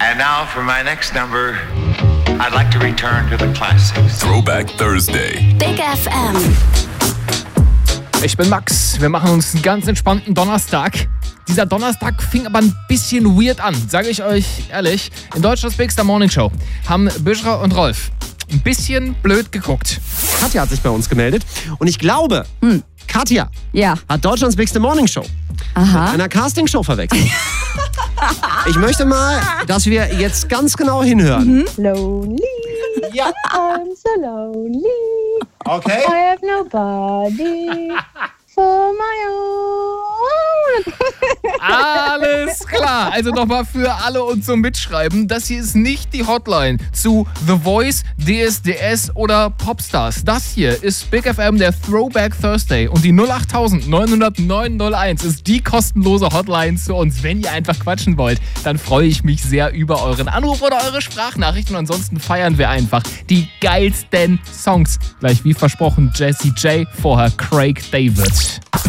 And now for my next number, I'd like to return to the classics. Throwback Thursday. Big FM. Ich bin Max. Wir machen uns einen ganz entspannten Donnerstag. Dieser Donnerstag fing aber ein bisschen weird an, sage ich euch ehrlich. In Deutschlands Bigster Morning Show haben Büschra und Rolf ein bisschen blöd geguckt. Katja hat sich bei uns gemeldet und ich glaube, Katja hat Deutschlands Bigste Morning Show mit einer Castingshow verwechselt. Ich möchte mal, dass wir jetzt ganz genau hinhören. Lonely, Ja, I'm so lonely. okay. I have nobody for my own. Alles klar. Also nochmal für alle und zum Mitschreiben. Das hier ist nicht die Hotline zu The Voice, DSDS oder Popstars. Das hier ist Big FM, der Throwback Thursday. Und die 08000 900 901 ist die kostenlose Hotline zu uns. Wenn ihr einfach quatschen wollt, dann freue ich mich sehr über euren Anruf oder eure Sprachnachricht. Und ansonsten feiern wir einfach die geilsten Songs. Gleich wie versprochen Jessie J, vorher Craig David.